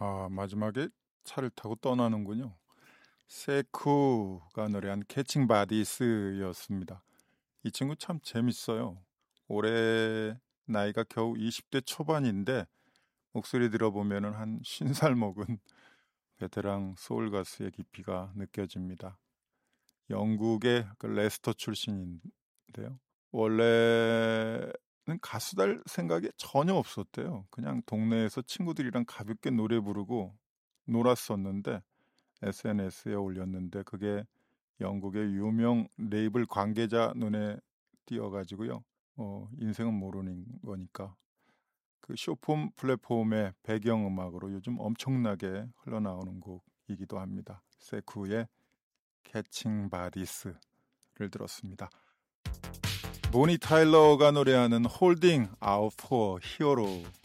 마지막에 차를 타고 떠나는군요. 세쿠가 노래한 캐칭 바디스였습니다. 이 친구 참 재밌어요. 올해 나이가 겨우 20대 초반인데 목소리 들어보면 한 50살 먹은 베테랑 소울 가수의 깊이가 느껴집니다. 영국의 그 레스터 출신인데요. 원래는 가수 될 생각이 전혀 없었대요. 그냥 동네에서 친구들이랑 가볍게 노래 부르고 놀았었는데 SNS에 올렸는데 그게 영국의 유명 레이블 관계자 눈에 띄어가지고요. 인생은 모르는 거니까 그 쇼폼 플랫폼의 배경음악으로 요즘 엄청나게 흘러나오는 곡이기도 합니다. 세쿠의 캐칭 바디스를 들었습니다. 보니 타일러가 노래하는 Holding Out for Hero